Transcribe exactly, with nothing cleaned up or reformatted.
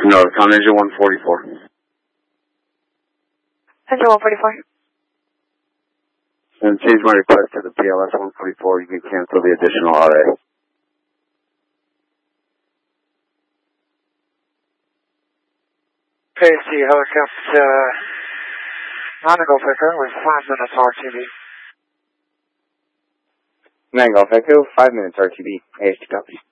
No, it's on engine one forty-four. Engine one forty-four. And change my request to the P L S one forty-four. You can cancel the additional R A. P S T helicopter, Mango Picker with five minutes R T B. Mango Echo, five minutes R T B. A S T copies.